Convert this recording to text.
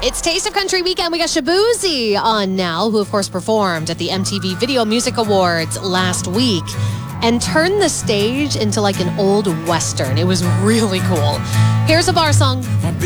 It's Taste of Country Weekend. We got Shaboozey on now, who of course performed at the MTV Video Music Awards last week and turned the stage into like an old Western. It was really cool. Here's a bar song.